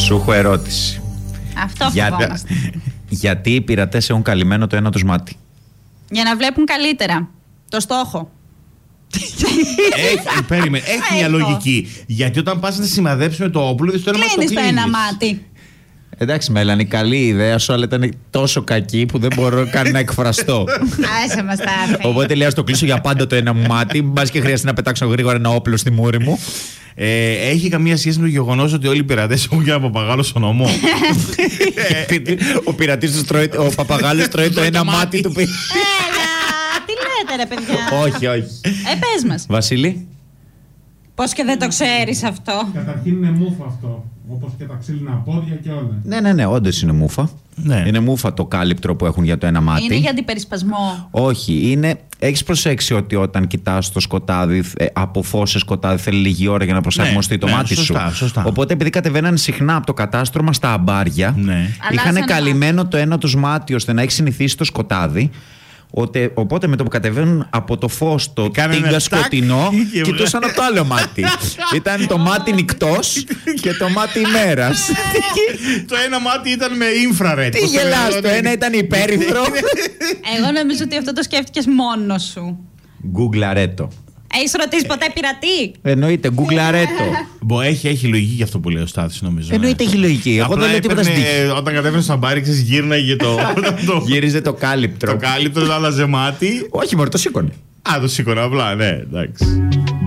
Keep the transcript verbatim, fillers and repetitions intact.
Σου έχω ερώτηση. Αυτό Για... φοβόμαστε. Γιατί οι πειρατές έχουν καλυμμένο το ένα τους μάτι? Για να βλέπουν καλύτερα το στόχο. Έχει, περίμενε, έχει μια λογική. Γιατί όταν πας να σημαδέψεις το όπλο, δεις το ένα μάτι. Κλείνεις το ένα μάτι. Εντάξει, Μέλανη, καλή ιδέα σου, αλλά ήταν τόσο κακή που δεν μπορώ καν να εκφραστώ. Άσε μας τα άρθρα. Οπότε λέω, ας το κλείσω για πάντα το ένα μου μάτι. Μπας και χρειάζεται να πετάξω γρήγορα ένα όπλο στη μούρη μου. Ε, έχει καμία σχέση με το γεγονός ότι όλοι οι πειρατές έχουν και ένα παπαγάλο στο νομό? Ο πειρατής τρώει, ο παπαγάλος τρώει το ένα μάτι του. Έλα, τι λέτε ρε παιδιά. Όχι, όχι. Ε, πες μας. Βασίλη. Πώς και δεν το ξέρεις αυτό? Καταρχήν είναι μούφα αυτό. Όπως και τα ξύλινα πόδια και όλα. Ναι, ναι, ναι, όντως είναι μούφα. Ναι. Είναι μούφα το κάλυπτρο που έχουν για το ένα μάτι. Είναι για αντιπερισπασμό. Όχι, είναι. Έχεις προσέξει ότι όταν κοιτάς το σκοτάδι, ε, από φως σε σκοτάδι θέλει λίγη ώρα για να προσαρμοστεί Ναι, το ναι, μάτι σωστά, σου. σωστά. Οπότε επειδή κατεβαίναν συχνά από το κατάστρωμα στα αμπάρια, Ναι. είχαν Αλλάζανε καλυμμένο το ένα τους μάτι ώστε να έχει συνηθίσει το σκοτάδι. Ότε, οπότε με το που κατεβαίνουν από το φως το Κάνανε τίγκα τάκ σκοτεινό, και κοιτούσαν από το άλλο μάτι. Ήταν το μάτι νυκτός και το μάτι ημέρας. Το ένα μάτι ήταν με infrared. Τι πώς το γελάς, λένε, το ένα ήταν υπέρυθρο. Εγώ νομίζω ότι αυτό το σκέφτηκες μόνος σου. Γκουγκλαρέτο. Έχεις ρωτήσει ποτέ πειρατή? Εννοείται, γκουγκλαρέτο. Μπο, έχει, έχει λογική για αυτό που λέει ο Στάθης, νομίζω. Εννοείται έχει λογική. Εγώ Απλά δεν λέω τίποτα στην έπαιρνε, τύχη. όταν κατέβαινε στα μπάρι, ξέρεις, γύρναγε το, το, Γύριζε το κάλυπτρο. το κάλυπτο, άλλαζε μάτι. Όχι, μωρέ, το σήκωνε. Α, το σήκωνα απλά, ναι, εντάξει.